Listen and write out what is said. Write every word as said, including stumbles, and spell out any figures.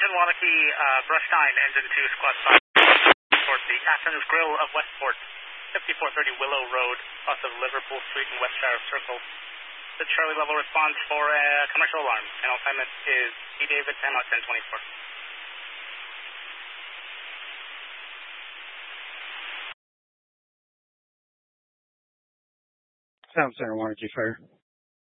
Engine Wanakee, uh, Brush nine, Engine two, Squad five, towards the Athens Grill of Westport, fifty-four thirty Willow Road, off of Liverpool Street and Westshire Circle. The Charlie level response for a commercial alarm. Channel assignment is T. David, timeout ten twenty-four. Sound Center, Wanakee Fire.